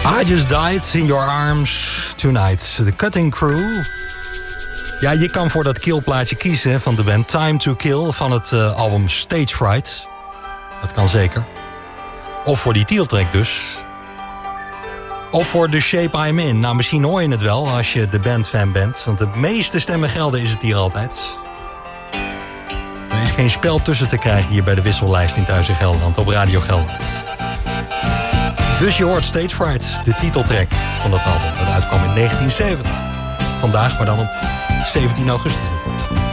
I Just Died in Your Arms Tonight. The Cutting Crew. Ja, je kan voor dat Kill-plaatje kiezen van de band Time to Kill van het album Stage Fright. Dat kan zeker. Of voor die titeltrack dus. Of voor The Shape I'm In. Nou, misschien hoor je het wel als je de bandfan bent. Want de meeste stemmen gelden is het hier altijd. Er is geen spel tussen te krijgen hier bij de wissellijst in Thuis in Gelderland op Radio Gelderland. Dus je hoort Stage Fright, de titeltrack van dat album. Dat uitkwam in 1970. Vandaag, maar dan op 17 augustus.